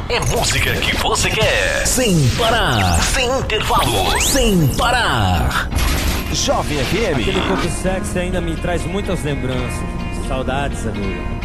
É música que você quer. Sem parar. Sem intervalo. Sem parar. Jovem FM. Aquele corpo sexy ainda me traz muitas lembranças. Saudades, amigo.